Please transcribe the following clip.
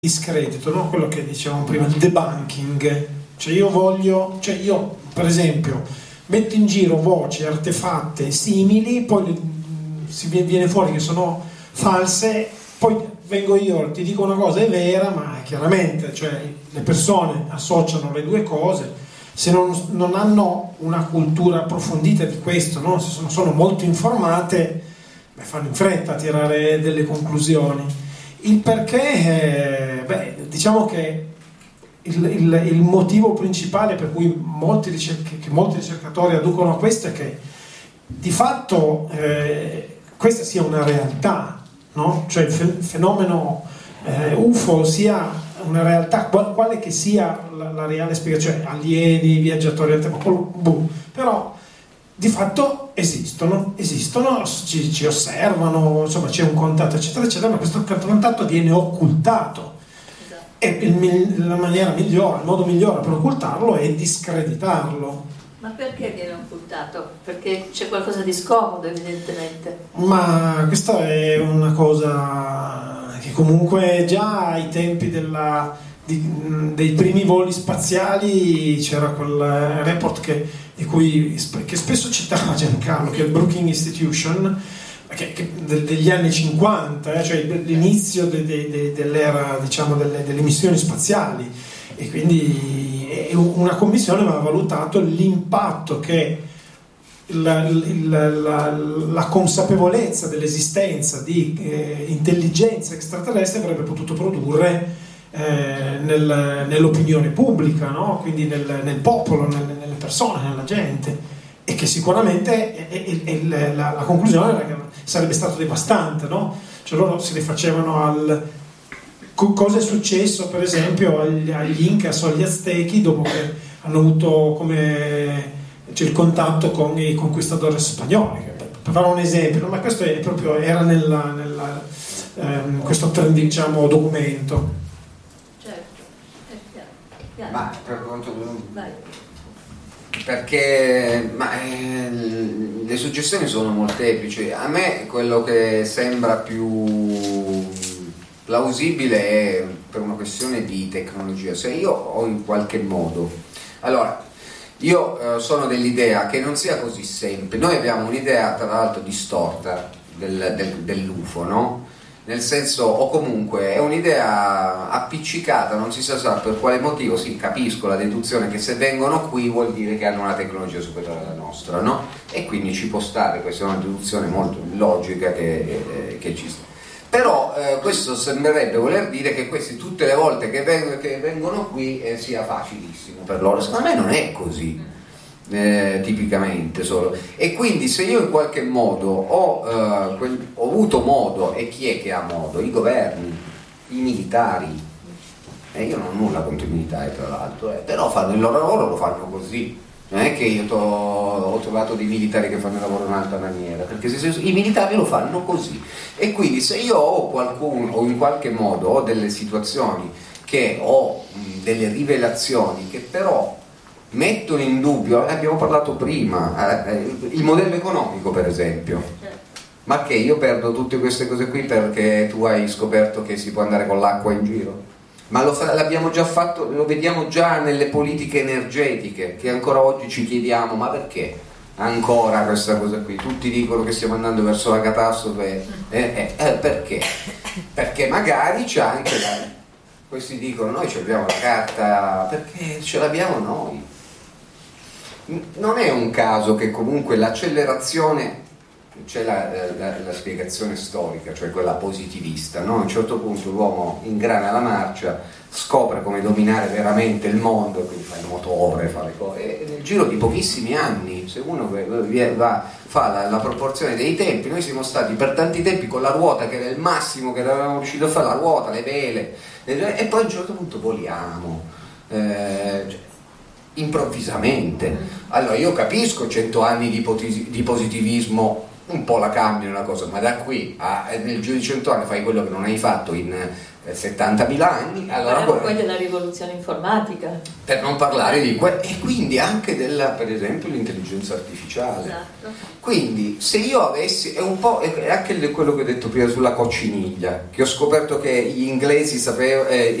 discredito, no? Quello che dicevamo prima, il debunking. Io per esempio metto in giro voci artefatte simili, poi viene fuori che sono false, poi vengo io, ti dico una cosa, è vera, ma chiaramente, cioè, le persone associano le due cose, se non hanno una cultura approfondita di questo, no? Se sono molto informate, fanno in fretta a tirare delle conclusioni. Il perché, diciamo che il motivo principale per cui molti ricercatori adducono a questo è che di fatto questa sia una realtà, no? Cioè il fenomeno UFO sia una realtà, quale che sia la reale spiegazione, alieni, viaggiatori, però di fatto esistono, ci osservano, insomma c'è un contatto eccetera eccetera, ma questo contatto viene occultato. Esatto. E il modo migliore per occultarlo è discreditarlo. Ma perché viene occultato? Perché c'è qualcosa di scomodo, evidentemente. Ma questa è una cosa che comunque già ai tempi dei primi voli spaziali c'era quel report che spesso citava Giancarlo, che è il Brookings Institution, degli anni 50, cioè l'inizio dell'era, diciamo, delle missioni spaziali, e quindi una commissione aveva valutato l'impatto che la consapevolezza dell'esistenza di intelligenza extraterrestre avrebbe potuto produrre nell'opinione pubblica, no? Quindi nel popolo, nelle persone, nella gente, e che sicuramente la conclusione era che sarebbe stato devastante, no? Cioè loro si rifacevano cosa è successo per esempio agli Incas o agli Aztechi dopo che hanno avuto il contatto con i conquistadores spagnoli, per fare un esempio, no? Ma questo era questo diciamo documento. Ma per conto perché le suggestioni sono molteplici. A me quello che sembra più plausibile è per una questione di tecnologia. Se io ho in qualche modo, allora io sono dell'idea che non sia così semplice. Noi abbiamo un'idea tra l'altro distorta dell'UFO, no? Nel senso, o comunque è un'idea appiccicata, non si sa per quale motivo. Sì, capisco la deduzione che se vengono qui vuol dire che hanno una tecnologia superiore alla nostra, no? E quindi ci può stare, questa è una deduzione molto logica che ci sta. Però questo sembrerebbe voler dire che questi tutte le volte che vengono qui sia facilissimo per loro. Secondo me non è così. Tipicamente solo, e quindi se io in qualche modo ho avuto modo, e chi è che ha modo? I governi, i militari, e io non ho nulla contro i militari tra l'altro, però fanno il loro lavoro, lo fanno così. Non è che io ho trovato dei militari che fanno il lavoro in un'altra maniera, perché i militari lo fanno così. E quindi se io ho qualcuno, o in qualche modo ho delle situazioni che ho delle rivelazioni che però mettono in dubbio, abbiamo parlato prima, il modello economico per esempio, ma che io perdo tutte queste cose qui perché tu hai scoperto che si può andare con l'acqua in giro? Ma l'abbiamo già fatto, lo vediamo già nelle politiche energetiche, che ancora oggi ci chiediamo, ma perché ancora questa cosa qui? Tutti dicono che stiamo andando verso la catastrofe, perché? Perché magari c'è anche questi dicono noi abbiamo la carta, perché ce l'abbiamo noi. Non è un caso che comunque l'accelerazione, c'è la spiegazione storica, cioè quella positivista, no? A un certo punto l'uomo ingrana la marcia, scopre come dominare veramente il mondo, quindi fa il motore, fa le cose, e nel giro di pochissimi anni, se uno fa la proporzione dei tempi, noi siamo stati per tanti tempi con la ruota, che era il massimo che avevamo riuscito a fare, la ruota, le vele, e poi a un certo punto voliamo, improvvisamente. Allora io capisco 100 anni di positivismo un po' la cambiano la cosa, ma da qui nel giro di 100 anni fai quello che non hai fatto in 70.000 anni, allora poi della rivoluzione informatica, per non parlare di e quindi anche della, per esempio, l'intelligenza artificiale. esatto. Quindi se io avessi, è anche quello che ho detto prima sulla cocciniglia, che ho scoperto che gli inglesi